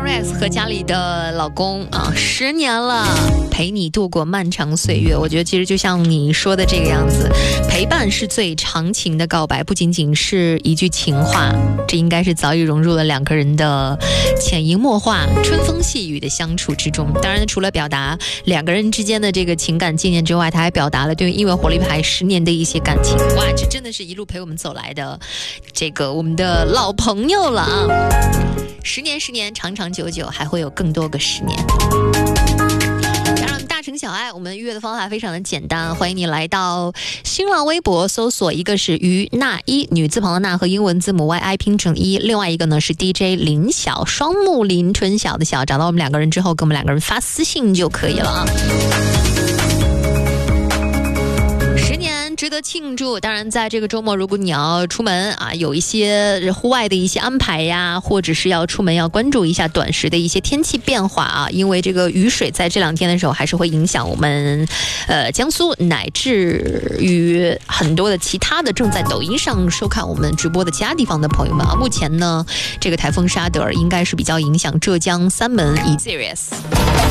Rex 和家里的老公啊，10年了，陪你度过漫长岁月。我觉得其实就像你说的这个样子，陪伴是最长情的告白，不仅仅是一句情话，这应该是早已融入了两个人的潜移默化、春风细雨的相处之中。当然，除了表达两个人之间的这个情感纪念之外，他还表达了对于音乐活力牌10年的一些感情。哇，这真的是一路陪我们走来的这个我们的老朋友了啊！10年，长长久久，还会有更多个10年。当然，大城小爱，我们预约的方法非常的简单，欢迎你来到新浪微博搜索，一个是于娜一，女字旁的娜和英文字母 YI 拼成1，另外一个呢是 DJ 林晓，双木林春晓的晓，找到我们两个人之后，给我们两个人发私信就可以了啊。值得庆祝。当然在这个周末，如果你要出门啊，有一些户外的一些安排呀，或者是要出门要关注一下短时的一些天气变化啊，因为这个雨水在这2天的时候还是会影响我们江苏乃至于很多的其他的正在抖音上收看我们直播的其他地方的朋友们啊。目前呢，这个台风沙德尔应该是比较影响浙江三门以及